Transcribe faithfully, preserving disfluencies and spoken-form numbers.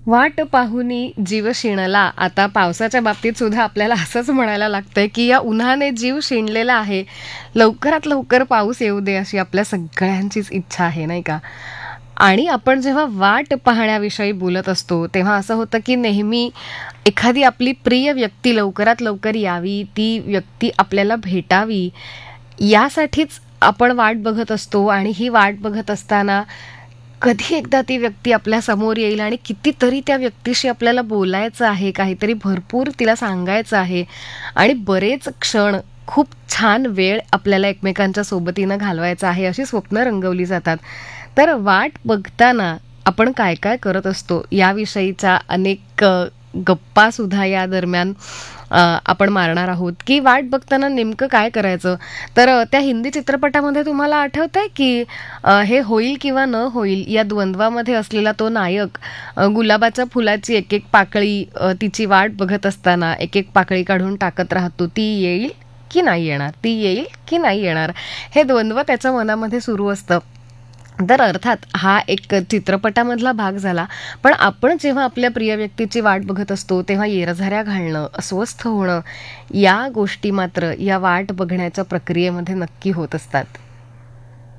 वाट पाहुनी जीव शिणला. आता पावसाच्या बाबतीत सुद्धा आपल्याला असंच म्हणायला लागतंय, की या उन्हाने जीव शिणलेला आहे. लवकरात लवकर पाऊस येऊ दे अशी आपल्या सगळ्यांचीच इच्छा आहे, नाही का? आणि आपण जेव्हा वाट पाहण्याविषयी बोलत असतो, तेव्हा असं होतं, की नेहमी एखादी आपली प्रिय व्यक्ती लवकरात लवकर यावी, ती व्यक्ती आपल्याला भेटावी, यासाठीच आपण वाट बघत असतो. आणि ही वाट बघत असताना कधी एकदा ती व्यक्ती आपल्या समोर येईल आणि कितीतरी त्या व्यक्तीशी आपल्याला बोलायचं आहे, काहीतरी भरपूर तिला सांगायचं आहे आणि बरेच क्षण, खूप छान वेळ आपल्याला एकमेकांच्या सोबतीनं घालवायचा आहे, अशी स्वप्न रंगवली जातात. तर वाट बघताना आपण काय काय करत असतो याविषयीच्या अनेक अ, गप्पा सुद्धा या दरम्यान अ, आपण मारणार आहोत, की वाट बघताना नेमकं काय करायचं. तर अ, त्या हिंदी चित्रपटामध्ये तुम्हाला आठवतंय की अ, हे होईल किंवा न होईल या द्वंद्वामध्ये असलेला तो नायक अ, गुलाबाच्या फुलाची एक एक पाकळी अ, तिची वाट बघत असताना एक एक पाकळी काढून टाकत राहतो, ती येईल की नाही येणार, ती येईल की नाही येणार, हे द्वंद्व त्याच्या मनामध्ये सुरू असतं. तर अर्थात हा एक चित्रपटामधला भाग झाला. पण आपण जेव्हा आपल्या प्रिय व्यक्तीची वाट बघत असतो, तेव्हा येरझाऱ्या घालणं, अस्वस्थ होणं, या गोष्टी मात्र या वाट बघण्याच्या प्रक्रियेमध्ये नक्की होत असतात.